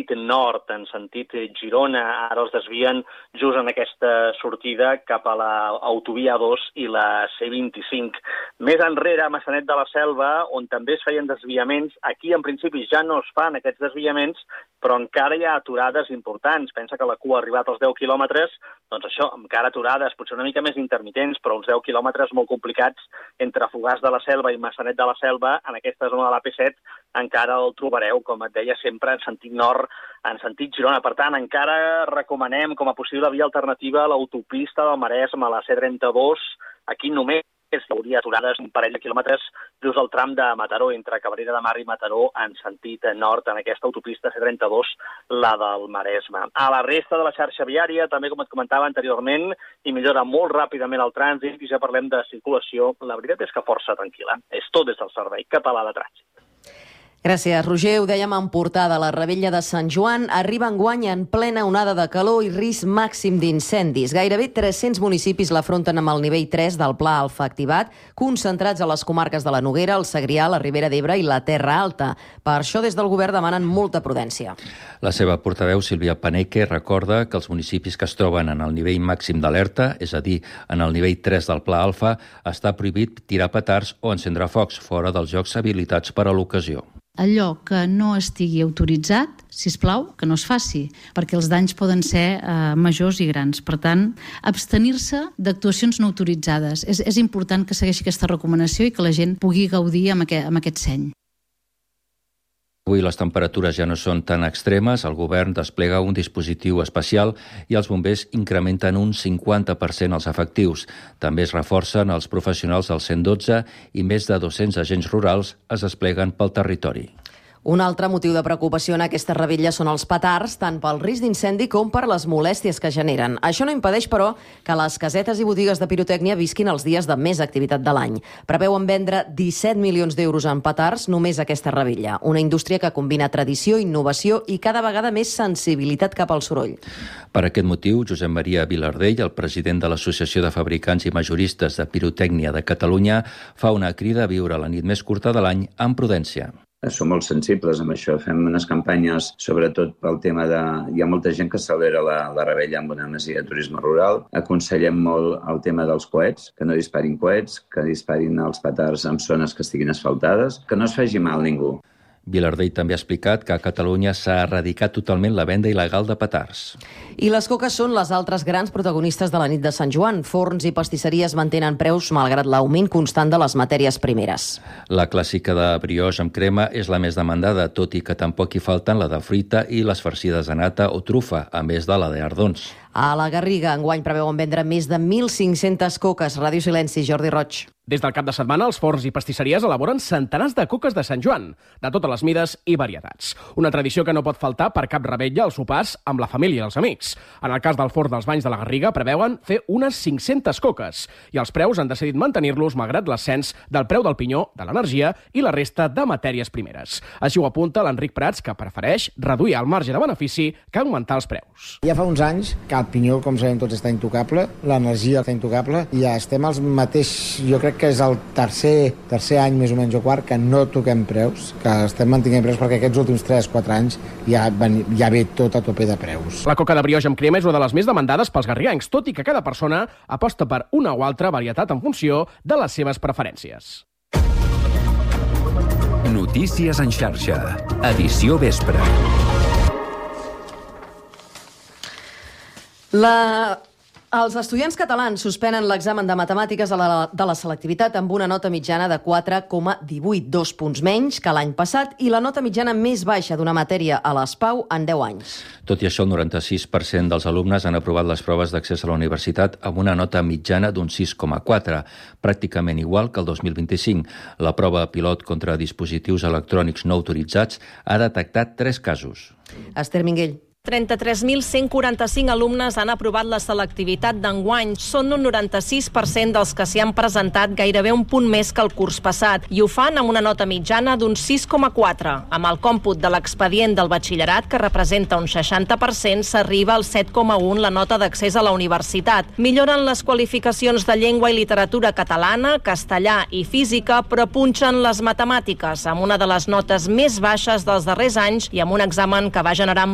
sentit nord, en sentit Girona, ara els desvien just en aquesta sortida cap a l'autovia A2 i la C25. Més enrere, a Maçanet de la Selva, on també es feien desviaments, aquí en principi ja no es fan aquests desviaments, però encara hi ha aturades importants. Pensa que la cua ha arribat als 10 quilòmetres, doncs això, encara aturades, potser una mica més intermitents, però uns 10 quilòmetres molt complicats entre Fogars de la Selva i Maçanet de la Selva, en aquesta zona de l'AP7, encara el trobareu, com et deia, sempre en sentit nord, en sentit Girona. Per tant, encara recomanem com a possible via alternativa l'autopista del Maresme, la C32, aquí només hi hauria aturades un parell de quilòmetres just al tram de Mataró, entre Cabrera de Mar i Mataró, en sentit nord, en aquesta autopista C32, la del Maresme. A la resta de la xarxa viària, també com et comentava anteriorment, i millora molt ràpidament el trànsit, i ja parlem de circulació, la veritat és que força tranquil·la. És tot des del Servei Català de Trànsit. Gràcies, Roger. Ho dèiem en portada. La Revetlla de Sant Joan arriba enguany en plena onada de calor i risc màxim d'incendis. Gairebé 300 municipis l'afronten amb el nivell 3 del Pla Alfa activat, concentrats a les comarques de la Noguera, el Segrià, la Ribera d'Ebre i la Terra Alta. Per això, des del govern demanen molta prudència. La seva portaveu, Sílvia Paneque, recorda que els municipis que es troben en el nivell màxim d'alerta, és a dir, en el nivell 3 del Pla Alfa, està prohibit tirar petards o encendre focs fora dels llocs habilitats per a l'ocasió. Allò que no estigui autoritzat, sisplau, que no es faci, perquè els danys poden ser majors i grans. Per tant, abstenir-se d'actuacions no autoritzades. És important que segueixi aquesta recomanació i que la gent pugui gaudir amb aquest seny. Avui les temperatures ja no són tan extremes, el govern desplega un dispositiu especial i els bombers incrementen un 50% els efectius. També es reforcen els professionals del 112 i més de 200 agents rurals es despleguen pel territori. Un altre motiu de preocupació en aquesta revetlla són els petards, tant pel risc d'incendi com per les molèsties que generen. Això no impedeix, però, que les casetes i botigues de pirotècnia visquin els dies de més activitat de l'any. Preveuen vendre 17 milions d'euros en petards només aquesta revetlla. Una indústria que combina tradició, innovació i cada vegada més sensibilitat cap al soroll. Per aquest motiu, Josep Maria Vilardell, el president de l'Associació de Fabricants i Majoristes de Pirotècnia de Catalunya, fa una crida a viure la nit més curta de l'any amb prudència. Som molt sensibles amb això. Fem unes campanyes, sobretot pel tema de... Hi ha molta gent que celebra la revetlla amb una masia de turisme rural. Aconsellem molt el tema dels coets, que no disparin coets, que disparin els petards en zones que estiguin asfaltades, que no es faci mal ningú. Vilardell també ha explicat que a Catalunya s'ha erradicat totalment la venda il·legal de petards. I les coques són les altres grans protagonistes de la nit de Sant Joan. Forns i pastisseries mantenen preus malgrat l'augment constant de les matèries primeres. La clàssica de brioche amb crema és la més demandada, tot i que tampoc hi falten la de fruita i les farcides de nata o trufa, a més de la d'ardons. A la Garriga, enguany preveuen vendre més de 1.500 coques. Ràdio Silenci, Jordi Roig. Des del cap de setmana, els forns i pastisseries elaboren centenars de coques de Sant Joan, de totes les mides i varietats. Una tradició que no pot faltar per cap revetlla als sopars amb la família i els amics. En el cas del forn dels Banys de la Garriga, preveuen fer unes 500 coques i els preus han decidit mantenir-los malgrat l'ascens del preu del pinyó, de l'energia i la resta de matèries primeres. Així ho apunta l'Enric Prats, que prefereix reduir el marge de benefici que augmentar els preus. Ja fa uns anys que el pinyó, com sabem tots, està intocable, l'energia està intocable i ja estem als mateix, jo crec que és el tercer any més o menys o quart que no toquem preus, que estem mantenint preus perquè aquests últims 3-4 anys ja ve tot a tope de preus. La coca de brioche amb crema és una de les més demandades pels garriguencs, tot i que cada persona aposta per una o altra varietat en funció de les seves preferències. Notícies en xarxa, edició vespre. Els estudiants catalans suspenen l'examen de matemàtiques de la selectivitat amb una nota mitjana de 4,18, 2 punts menys que l'any passat i la nota mitjana més baixa d'una matèria a l'ESPAU en 10 anys. Tot i això, el 96% dels alumnes han aprovat les proves d'accés a la universitat amb una nota mitjana d'un 6,4, pràcticament igual que el 2025. La prova pilot contra dispositius electrònics no autoritzats ha detectat 3 casos. Esther Minguell. 33.145 alumnes han aprovat la selectivitat d'enguany. Són un 96% dels que s'hi han presentat, gairebé un punt més que el curs passat, i ho fan amb una nota mitjana d'un 6,4. Amb el còmput de l'expedient del batxillerat, que representa un 60%, s'arriba al 7,1 la nota d'accés a la universitat. Milloren les qualificacions de llengua i literatura catalana, castellà i física, però punxen les matemàtiques, amb una de les notes més baixes dels darrers anys i amb un examen que va generar